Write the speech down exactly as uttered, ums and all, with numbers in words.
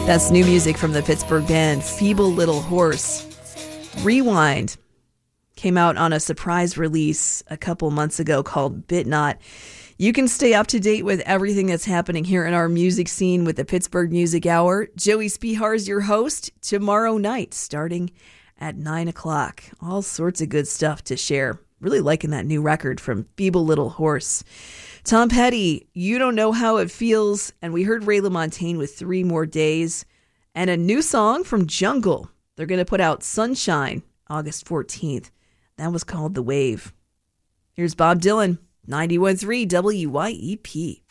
That's new music from the Pittsburgh band Feeble Little Horse. Rewind came out on a surprise release a couple months ago called Bit Not. You can stay up to date with everything that's happening here in our music scene with the Pittsburgh Music Hour. Joey Spihar is your host tomorrow night, starting at nine o'clock. All sorts of good stuff to share. Really liking that new record from Feeble Little Horse. Tom Petty, You Don't Know How It Feels. And we heard Ray LaMontagne with Three More Days. And a new song from Jungle. They're going to put out Sunshine August fourteenth. That was called The Wave. Here's Bob Dylan, ninety-one point three W Y E P.